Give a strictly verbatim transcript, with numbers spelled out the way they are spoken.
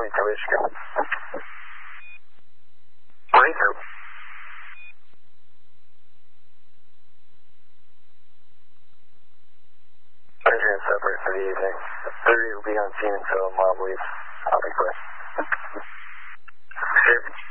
forty-two Michigan. forty-two. Roger, and separate for the evening. thirty will be on scene until mob leaves. I'll be quick. Sure.